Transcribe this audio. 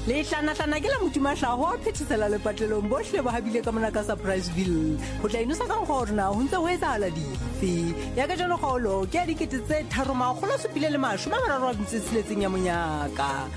le tlana ke la motimahlago a phethesela lepatlelong bohle ba habile ka mona ka Surpriseville go tla inosa ka gore na ho ntse ho etsahala dife ya ka jalo kgaolo ke ya 3,336 ya monyaka